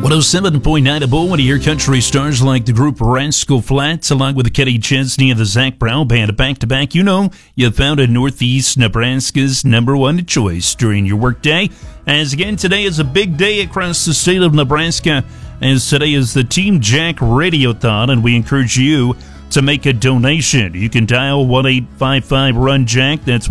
107.9 The Bull, one of your country stars like the group Rascal Flatts, along with Kenny Chesney and the Zach Brown Band. Back-to-back, you found in Northeast Nebraska's number one choice during your workday. As again, today is a big day across the state of Nebraska, as today is the Team Jack Radiothon, and we encourage you to make a donation. You can dial 1-855-RUN-JACK. That's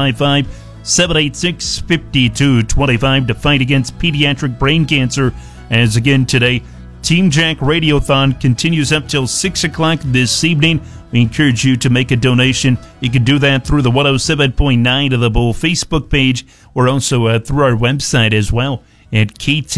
1-855-786-5225 to fight against pediatric brain cancer. As again today, Team Jack Radiothon continues up till 6 o'clock this evening. We encourage you to make a donation. You can do that through the 107.9 of the Bull Facebook page, or also through our website as well at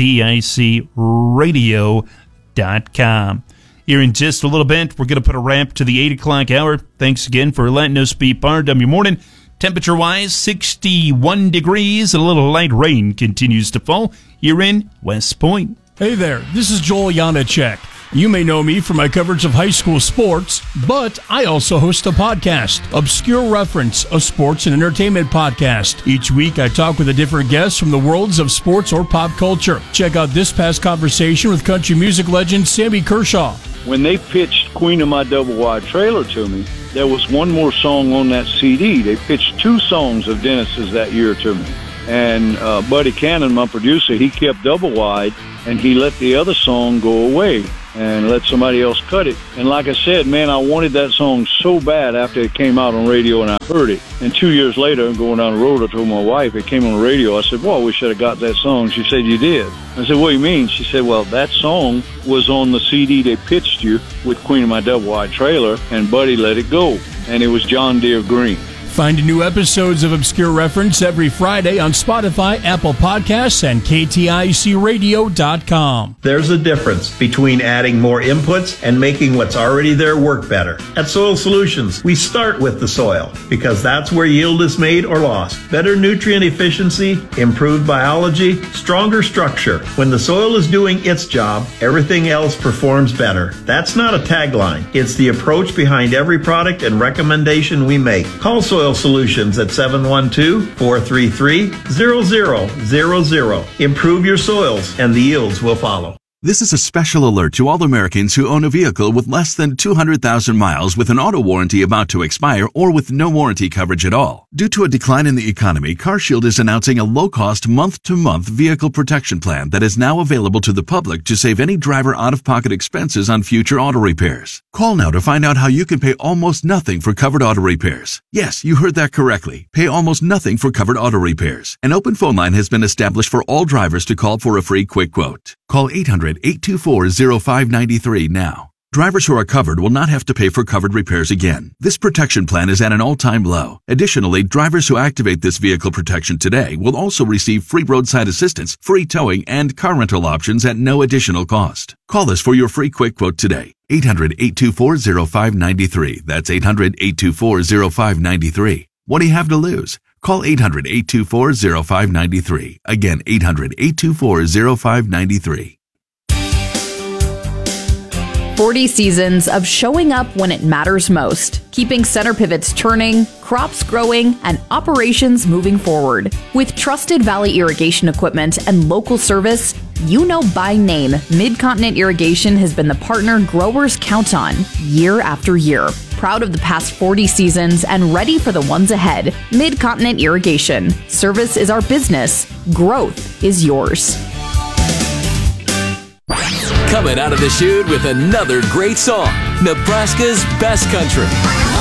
kticradio.com. Here in just a little bit, we're going to put a wrap to the 8 o'clock hour. Thanks again for letting us be part of your morning. Temperature-wise, 61 degrees. A little light rain continues to fall here in West Point. Hey there, this is Joel Janacek. You may know me from my coverage of high school sports, but I also host a podcast, Obscure Reference, a sports and entertainment podcast. Each week, I talk with a different guest from the worlds of sports or pop culture. Check out this past conversation with country music legend Sammy Kershaw. When they pitched Queen of My Double Wide Trailer to me, there was one more song on that CD. They pitched two songs of Dennis's that year to me. And Buddy Cannon, my producer, he kept Double Wide, and he let the other song go away and let somebody else cut it. And like I said, man, I wanted that song so bad after it came out on radio and I heard it. And 2 years later, going down the road, I told my wife, it came on the radio. I said, well, we should have got that song. She said, you did. I said, what do you mean? She said, well, that song was on the CD they pitched you with Queen of My Double Wide Trailer, and Buddy let it go. And it was John Deere Green. Find new episodes of Obscure Reference every Friday on Spotify, Apple Podcasts, and KTICradio.com. There's a difference between adding more inputs and making what's already there work better. At Soil Solutions, we start with the soil because that's where yield is made or lost. Better nutrient efficiency, improved biology, stronger structure. When the soil is doing its job, everything else performs better. That's not a tagline. It's the approach behind every product and recommendation we make. Call Soil Solutions at 712-433-0000. Improve your soils and the yields will follow. This is a special alert to all Americans who own a vehicle with less than 200,000 miles with an auto warranty about to expire or with no warranty coverage at all. Due to a decline in the economy, CarShield is announcing a low-cost month-to-month vehicle protection plan that is now available to the public to save any driver out-of-pocket expenses on future auto repairs. Call now to find out how you can pay almost nothing for covered auto repairs. Yes, you heard that correctly. Pay almost nothing for covered auto repairs. An open phone line has been established for all drivers to call for a free quick quote. Call 800-824-0593 now. Drivers who are covered will not have to pay for covered repairs again. This protection plan is at an all-time low. Additionally, drivers who activate this vehicle protection today will also receive free roadside assistance, free towing, and car rental options at no additional cost. Call us for your free quick quote today. 800-824-0593. That's 800-824-0593. What do you have to lose? Call 800-824-0593. Again, 800-824-0593. 40 seasons of showing up when it matters most, keeping center pivots turning, crops growing, and operations moving forward. With trusted Valley irrigation equipment and local service, you know by name, Mid-Continent Irrigation has been the partner growers count on year after year. Proud of the past 40 seasons and ready for the ones ahead. Mid-Continent Irrigation. Service is our business. Growth is yours. Coming out of the chute with another great song, Nebraska's Best Country.